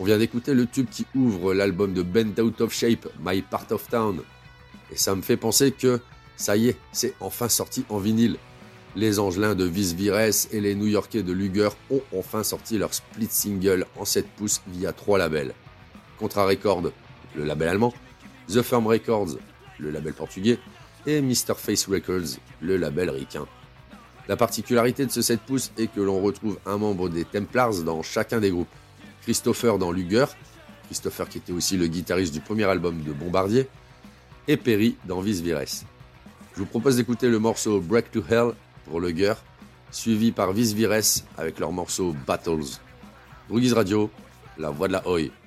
vient d'écouter le tube qui ouvre l'album de Bent Out of Shape, My Part of Town. Et ça me fait penser que, ça y est, c'est enfin sorti en vinyle. Les Angelins de Vis Vires et les New-Yorkais de Luger ont enfin sorti leur split single en 7 pouces via 3 labels. Contra Records, le label allemand, The Firm Records, le label portugais, et Mr. Face Records, le label ricain. La particularité de ce 7 pouces est que l'on retrouve un membre des Templars dans chacun des groupes. Christopher dans Luger, Christopher qui était aussi le guitariste du premier album de Bombardier, et Perry dans Vis Vires. Je vous propose d'écouter le morceau Break to Hell pour Luger, suivi par Vis Vires avec leur morceau Battles. Droogies Radio, la voix de la Oi.